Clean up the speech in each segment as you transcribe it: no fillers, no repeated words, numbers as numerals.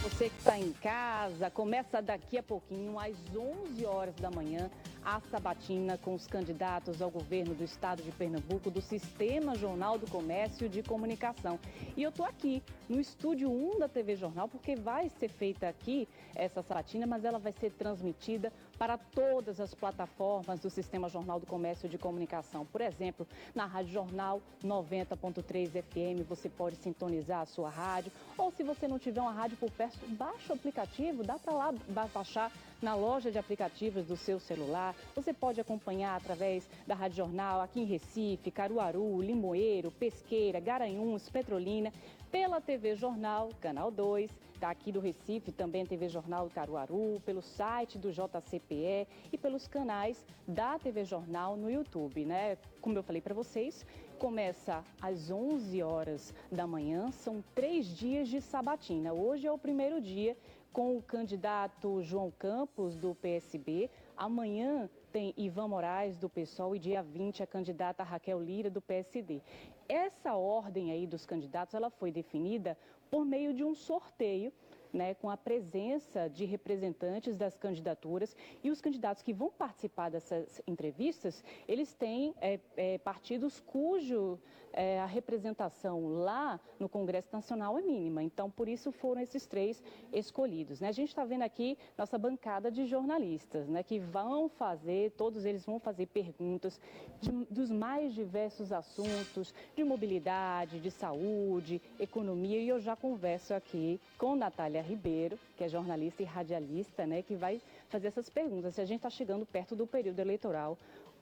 Você que está em casa, começa daqui a pouquinho, às 11 horas da manhã, a sabatina com os candidatos ao governo do estado de Pernambuco do Sistema Jornal do Comércio de Comunicação. E eu estou aqui no estúdio 1 da TV Jornal, porque vai ser feita aqui essa sabatina, mas ela vai ser transmitida para todas as plataformas do Sistema Jornal do Comércio de Comunicação. Por exemplo, na Rádio Jornal 90.3 FM, você pode sintonizar a sua rádio, ou se você não tiver uma rádio por perto, baixa o aplicativo, dá para lá baixar na loja de aplicativos do seu celular. Você pode acompanhar através da Rádio Jornal aqui em Recife, Caruaru, Limoeiro, Pesqueira, Garanhuns, Petrolina, pela TV Jornal, Canal 2, daqui do Recife, também TV Jornal Caruaru, pelo site do JCPE e pelos canais da TV Jornal no YouTube, né? Como eu falei para vocês, começa às 11 horas da manhã, são 3 dias de sabatina. Hoje é o primeiro dia com o candidato João Campos, do PSB. Amanhã tem Ivan Moraes, do PSOL, e dia 20 a candidata Raquel Lira, do PSD. Essa ordem aí dos candidatos, ela foi definida por meio de um sorteio, né, com a presença de representantes das candidaturas, e os candidatos que vão participar dessas entrevistas, eles têm partidos cujo a representação lá no Congresso Nacional é mínima. Então, por isso foram esses 3 escolhidos, né? A gente está vendo aqui nossa bancada de jornalistas, né, que vão fazer, todos eles vão fazer perguntas dos mais diversos assuntos, de mobilidade, de saúde, economia, e eu já converso aqui com Natália Ribeiro, que é jornalista e radialista, né, que vai fazer essas perguntas. Se a gente está chegando perto do período eleitoral,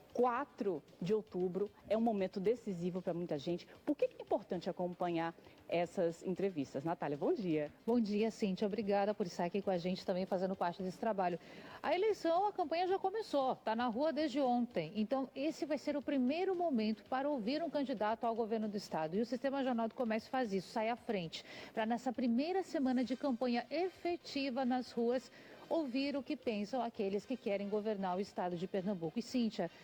4 de outubro é um momento decisivo para muita gente. Por que é importante acompanhar essas entrevistas? Natália, bom dia. Bom dia, Cíntia. Obrigada por estar aqui com a gente também fazendo parte desse trabalho. A eleição, a campanha já começou, está na rua desde ontem. Então, esse vai ser o primeiro momento para ouvir um candidato ao governo do estado. E o Sistema Jornal do Comércio faz isso, sai à frente, para nessa primeira semana de campanha efetiva nas ruas, ouvir o que pensam aqueles que querem governar o estado de Pernambuco. E, Cíntia,